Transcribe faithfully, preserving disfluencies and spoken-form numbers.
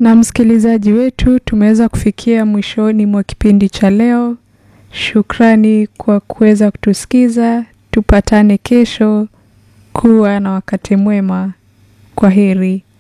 Na msikilizaji wetu, tumeweza kufikia mwishoni mwa kipindi cha leo. Shukrani kwa kuweza kutusikiza. Tupatane kesho. Kuwa na wakati mwema. Kwaheri.